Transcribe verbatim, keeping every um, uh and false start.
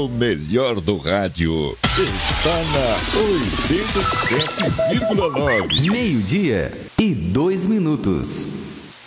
melhor do rádio está na oitenta e sete vírgula nove. Meio-dia e dois minutos.